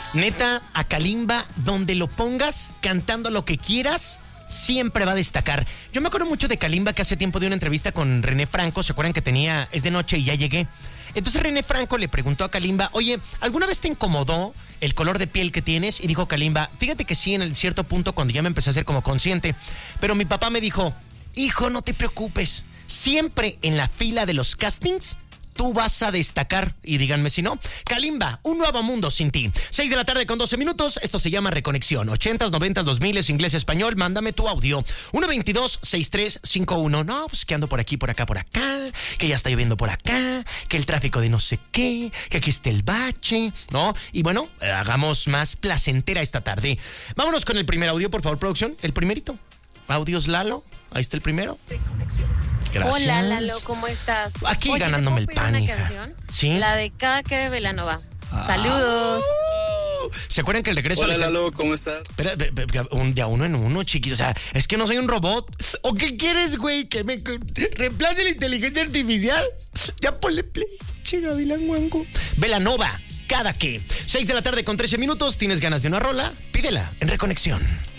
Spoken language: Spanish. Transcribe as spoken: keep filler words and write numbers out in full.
Neta, a Kalimba, donde lo pongas, cantando lo que quieras, siempre va a destacar. Yo me acuerdo mucho de Kalimba, que hace tiempo de una entrevista con René Franco. ¿Se acuerdan que tenía Es de Noche y Ya Llegué? Entonces René Franco le preguntó a Kalimba, oye, ¿alguna vez te incomodó el color de piel que tienes? Y dijo Kalimba, fíjate que sí, en el cierto punto, cuando ya me empecé a ser como consciente. Pero mi papá me dijo, hijo, no te preocupes. Siempre en la fila de los castings tú vas a destacar, y díganme si no. Kalimba, un nuevo mundo sin ti. seis de la tarde con doce minutos, esto se llama Reconexión. ochentas, noventas, dos miles, inglés, español, mándame tu audio. uno veintidós, sesenta y tres cincuenta y uno. No, pues que ando por aquí, por acá, por acá, que ya está lloviendo por acá, que el tráfico de no sé qué, que aquí está el bache, ¿no? Y bueno, hagamos más placentera esta tarde. Vámonos con el primer audio, por favor, producción. El primerito. Audios Lalo, ahí está el primero. Gracias. Hola, Lalo, ¿cómo estás? Aquí Oye, ganándome el pan, una hija. Canción? ¿Sí? La de Cada que de Belanova. Ah. Saludos. ¿Se acuerdan que el regreso... Hola, Lalo, ¿cómo estás? Espera, un de a uno en uno, chiquito. O sea, es que no soy un robot. ¿O qué quieres, güey? ¿Que me reemplace la inteligencia artificial? Ya ponle play. Che, Gavilán Guango. Belanova, cada que. seis de la tarde con trece minutos. ¿Tienes ganas de una rola? Pídela en Reconexión.